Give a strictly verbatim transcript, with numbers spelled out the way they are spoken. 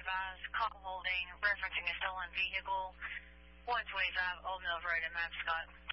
advised, call holding, referencing a stolen vehicle, one twenty-five Old Mill Road in Mapscott.